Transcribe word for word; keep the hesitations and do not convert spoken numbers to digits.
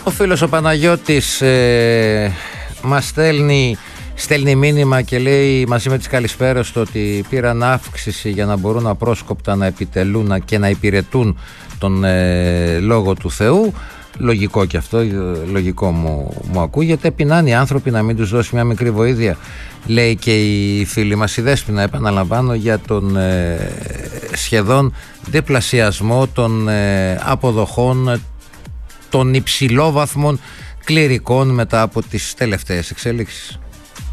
Ο φίλος ο Παναγιώτης ε, μας στέλνει, στέλνει μήνυμα και λέει μαζί με τις καλησπέρες του ότι πήραν αύξηση για να μπορούν απρόσκοπτα να επιτελούν και να υπηρετούν τον ε, Λόγο του Θεού. Λογικό και αυτό, λογικό μου, μου ακούγεται. Πεινάνε οι άνθρωποι, να μην τους δώσει μια μικρή βοήθεια, λέει και η φίλη μας η Δέσποινα, επαναλαμβάνω, για τον ε, σχεδόν διπλασιασμό των ε, αποδοχών των υψηλόβαθμων κληρικών μετά από τις τελευταίες εξέλιξεις.